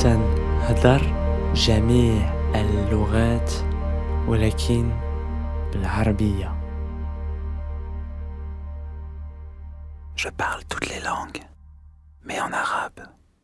تنهضر جميع اللغات ولكن بالعربية. Je parle toutes les langues, mais en arabe.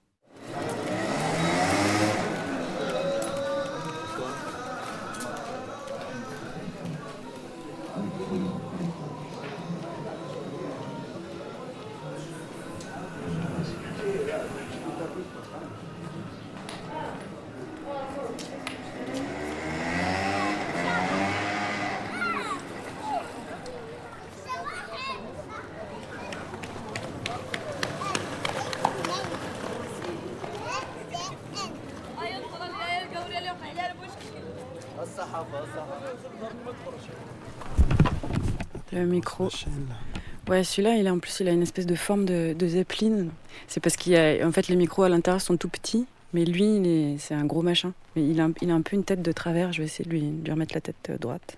Le micro. Ouais, celui-là, il a une espèce de forme de Zeppelin. C'est parce en fait, les micros à l'intérieur sont tout petits, mais lui, c'est un gros machin. Mais il a un peu une tête de travers. Je vais essayer de lui remettre la tête droite.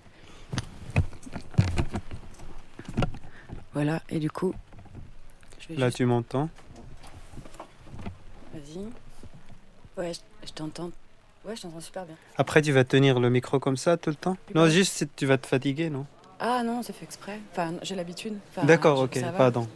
Voilà, et du coup... Là, tu m'entends? Vas-y. Ouais, je t'entends. Ouais, je t'entends super bien. Après, tu vas tenir le micro comme ça tout le temps? Non, juste tu vas te fatiguer, non? Ah non, c'est fait exprès. Enfin, j'ai l'habitude. Enfin, d'accord, ok, pardon.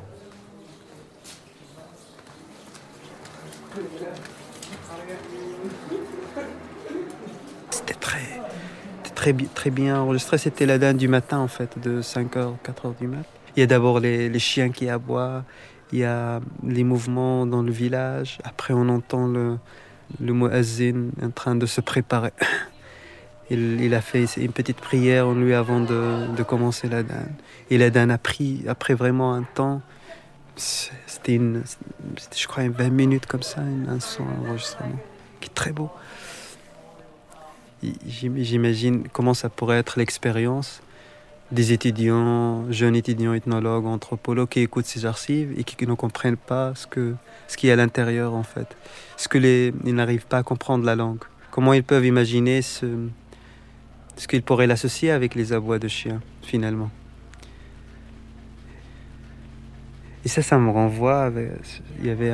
C'était très bien enregistré. C'était la danse du matin, en fait, de 5h, 4h du mat'. Il y a d'abord les chiens qui aboient, il y a les mouvements dans le village. Après, on entend le muezzin en train de se préparer. Il a fait une petite prière en lui avant de commencer la danse. Et la danse a pris, après vraiment un temps, c'était je crois 20 minutes comme ça, un son enregistrement qui est très beau. J'imagine comment ça pourrait être l'expérience des jeunes étudiants ethnologues, anthropologues qui écoutent ces archives et qui ne comprennent pas ce qu'il y a à l'intérieur en fait. Ils n'arrivent pas à comprendre la langue. Comment ils peuvent imaginer ce qu'ils pourraient l'associer avec les abois de chiens, finalement. Et ça me renvoie il y avait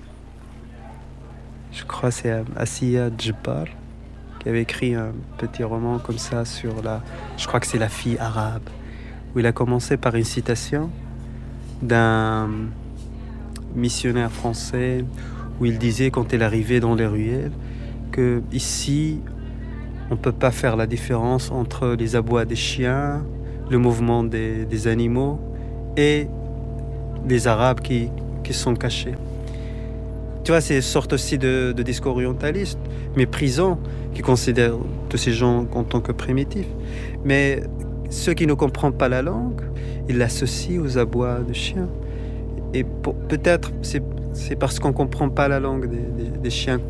je crois c'est Asiya Djbar qui avait écrit un petit roman comme ça je crois que c'est La fille arabe, où il a commencé par une citation d'un missionnaire français où il disait quand il arrivait dans les ruelles que ici on ne peut pas faire la différence entre les abois des chiens, le mouvement des animaux et les Arabes qui sont cachés. Tu vois, c'est une sorte aussi de discours orientaliste, méprisant, qui considère tous ces gens en tant que primitifs. Mais ceux qui ne comprennent pas la langue, ils l'associent aux abois de chiens. Et peut-être c'est parce qu'on ne comprend pas la langue des chiens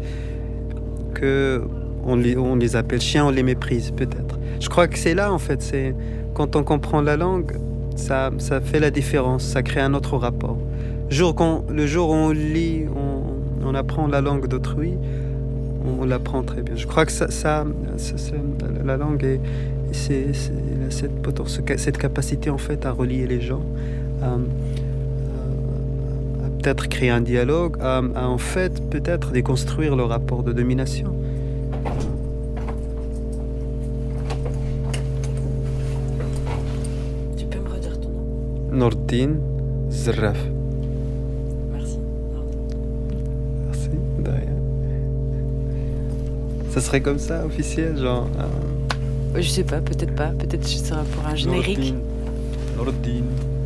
qu'on les appelle chiens, on les méprise peut-être. Je crois que c'est là en fait, c'est quand on comprend la langue, ça fait la différence, ça crée un autre rapport. Le jour où on lit, on apprend la langue d'autrui, on l'apprend très bien. Je crois que la langue c'est cette capacité en fait à relier les gens, à peut-être créer un dialogue, à en fait peut-être déconstruire le rapport de domination. Tu peux me redire ton nom? Nordin Zraf. Merci. Merci, de rien. Ça serait comme ça, officiel, genre... Je sais pas, peut-être pas. Peut-être que ce sera pour un générique. Nordin.